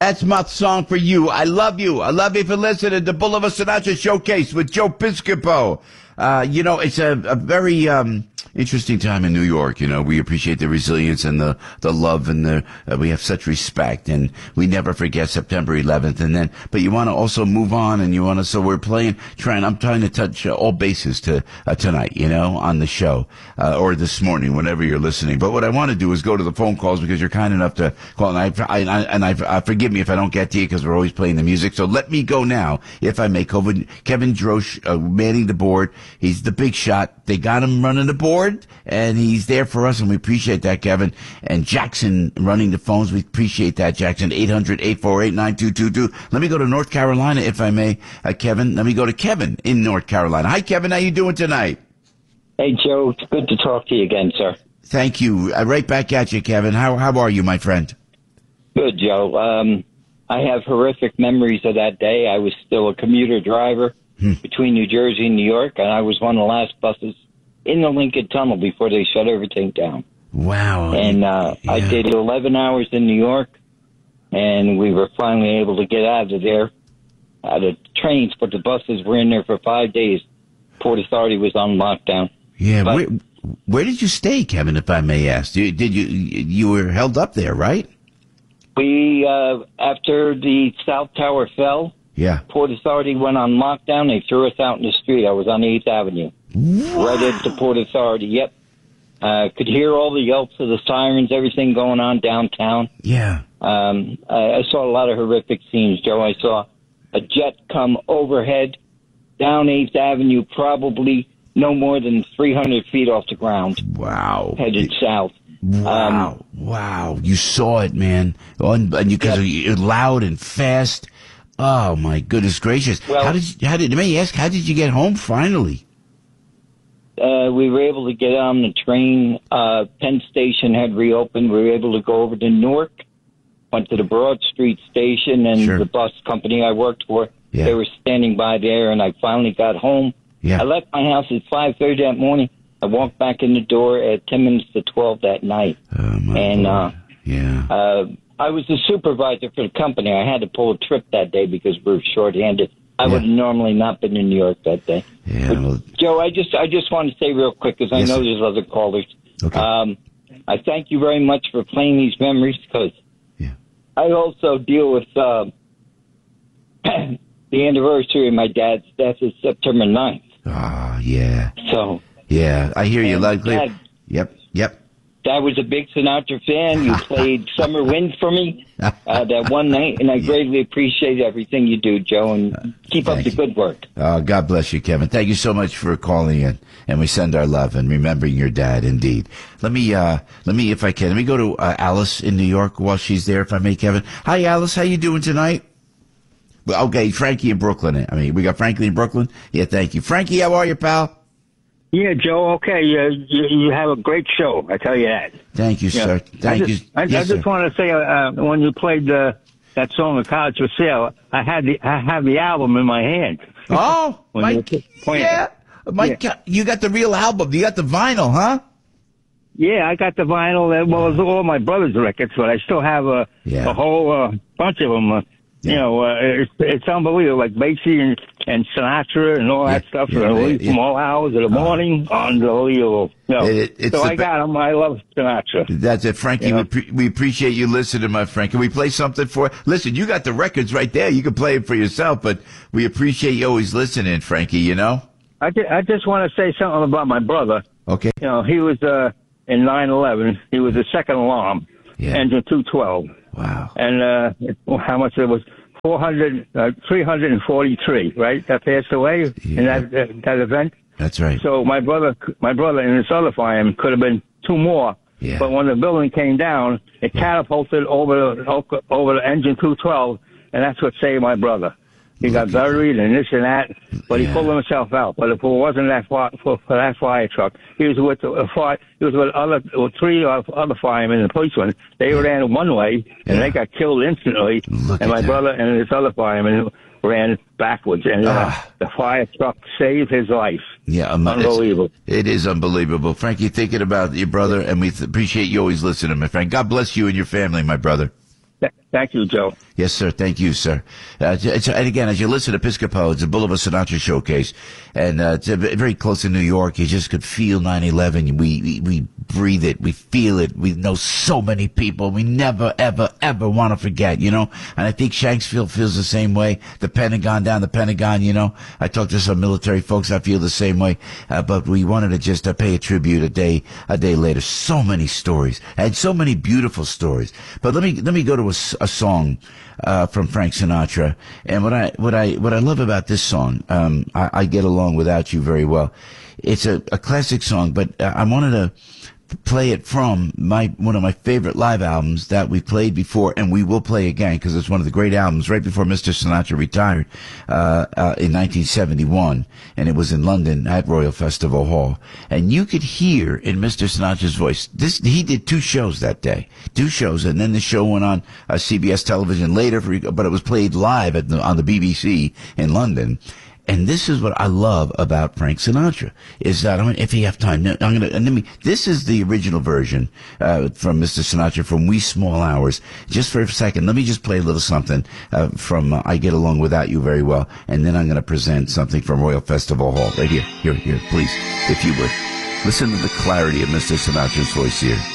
That's my song for you. I love you. I love you for listening to Boulevard Sinatra Showcase with Joe Piscopo. It's a very interesting time in New York. You know, we appreciate the resilience and the love and we have such respect, and we never forget September 11th. But you want to also move on, and so we're I'm trying to touch all bases tonight, on the show, or this morning, whenever you're listening. But what I want to do is go to the phone calls because you're kind enough to call, and I forgive me if I don't get to you because we're always playing the music. So let me go now, if I may. Kevin Drosch, manning the board. He's the big shot. They got him running the board, and he's there for us, and we appreciate that, Kevin. And Jackson running the phones. We appreciate that, Jackson. 800-848-9222. Let me go to North Carolina, if I may, Kevin. Let me go to Kevin in North Carolina. Hi, Kevin. How you doing tonight? Hey, Joe. It's good to talk to you again, sir. Thank you. Right back at you, Kevin. How are you, my friend? Good, Joe. I have horrific memories of that day. I was still a commuter driver between New Jersey and New York, and I was one of the last buses in the Lincoln Tunnel before they shut everything down. Wow. And I did 11 hours in New York, and we were finally able to get out of there, out of trains, but the buses were in there for 5 days. Port Authority was on lockdown. Yeah, but where did you stay, Kevin, if I may ask? You were held up there, right? We, after the South Tower fell, Port Authority went on lockdown. They threw us out in the street. I was on 8th Avenue. Wow. Right at the Port Authority. Yep. Could hear all the yelps of the sirens, everything going on downtown. Yeah. I saw a lot of horrific scenes, Joe. I saw a jet come overhead down 8th Avenue, probably no more than 300 feet off the ground. Wow. Headed south. Wow. Wow. You saw it, man. And because you're loud and fast. Oh, my goodness gracious. Well, how did you get home finally? We were able to get on the train. Penn Station had reopened. We were able to go over to Newark, went to the Broad Street station, and the bus company I worked for, they were standing by there, and I finally got home. Yeah. I left my house at 5:30 that morning. I walked back in the door at 10 minutes to 12 that night. I was the supervisor for the company. I had to pull a trip that day because we were shorthanded. I would have normally not been in New York that day. Yeah, Joe, I just want to say real quick, because I know there's other callers. Okay. I thank you very much for playing these memories, because I also deal with the anniversary of my dad's death is September 9th. Ah, yeah. So. Yeah, I hear you loud and clear. Yep. Dad was a big Sinatra fan. You played Summer Wind for me that one night, and I greatly appreciate everything you do, Joe, and keep up the good work. God bless you, Kevin. Thank you so much for calling in, and we send our love and remembering your dad, indeed. Let me, if I can, let me go to Alice in New York while she's there, if I may, Kevin. Hi, Alice. How you doing tonight? Well, okay, Frankie in Brooklyn. We got Frankie in Brooklyn? Yeah, thank you. Frankie, how are you, pal? Yeah, Joe, okay. You have a great show, I tell you that. Thank you, sir. Thank you. I just want to say, when you played that song, "A College for Sale," I have the album in my hand. Oh, you got the real album. You got the vinyl, huh? Yeah, I got the vinyl. Well, it's all my brother's records, but I still have a whole bunch of them. It's unbelievable, like Basie and Sinatra and all that stuff. From all hours of the morning, unbelievable. I got them. I love Sinatra. That's it, Frankie. We appreciate you listening, my friend. Can we play something for? Listen, you got the records right there. You can play it for yourself, but we appreciate you always listening, Frankie. I just want to say something about my brother. Okay. He was in 9/11. He was the second alarm, engine 212. Wow. And how much it was? 343, right? That passed away in that event. That's right. So my brother and his other fireman could have been two more. Yeah. But when the building came down, it catapulted over the engine 212, and that's what saved my brother. He got buried and this and that, but he pulled himself out. But if it wasn't for that fire truck, he was with three other firemen and policemen. They ran one way and they got killed instantly. And my brother and his other fireman ran backwards, and the fire truck saved his life. Yeah, unbelievable. It is unbelievable, Frankie. Thinking about your brother, and we appreciate you always listening, my friend. God bless you and your family, my brother. Thank you, Joe. Yes, sir. Thank you, sir. And again, as you listen to Piscopo, it's a Boulevard Sinatra showcase, and it's very close to New York. You just could feel 9/11. We breathe it. We feel it. We know so many people. We never, ever, ever want to forget, you know. And I think Shanksville feels the same way. The Pentagon, down the Pentagon, you know. I talked to some military folks. I feel the same way. But we wanted to just pay a tribute a day later. So many stories and so many beautiful stories. But let me go to a song from Frank Sinatra. And what I love about this song, I Get Along Without You very well. It's a classic song, but I wanted to play it from one of my favorite live albums that we played before, and we will play again because it's one of the great albums right before Mr. Sinatra retired in 1971, and it was in London at Royal Festival Hall. And you could hear in Mr. Sinatra's voice, he did 2 shows that day, and then the show went on CBS television later, but it was played live on the BBC in London. And this is what I love about Frank Sinatra, is that, if you have time, this is the original version, from Mr. Sinatra from Wee Small Hours. Just for a second, let me just play a little something, from I Get Along Without You very well, and then I'm going to present something from Royal Festival Hall. Right here, please, if you would. Listen to the clarity of Mr. Sinatra's voice here.